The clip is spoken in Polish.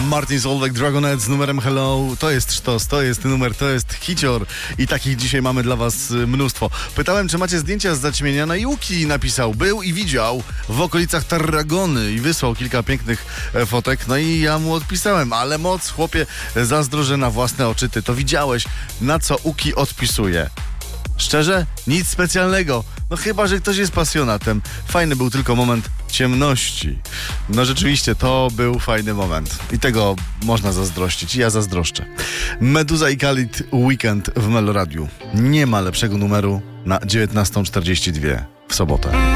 Martin Solveig, Dragonet z numerem Hello. To jest sztos, to jest numer, to jest hicior. I takich dzisiaj mamy dla was mnóstwo. Pytałem, czy macie zdjęcia z zaćmienia. No i Łuki napisał, był i widział w okolicach Tarragony i wysłał kilka pięknych fotek. No i ja mu odpisałem, ale moc, chłopie, zazdro, że na własne oczy ty to widziałeś. Na co Łuki odpisuje? Szczerze? Nic specjalnego. No chyba, że ktoś jest pasjonatem. Fajny był tylko moment ciemności. No rzeczywiście, to był fajny moment. I tego można zazdrościć. Ja zazdroszczę. Meduza i Khalid Weekend w Meloradiu. Nie ma lepszego numeru na 19:42 w sobotę.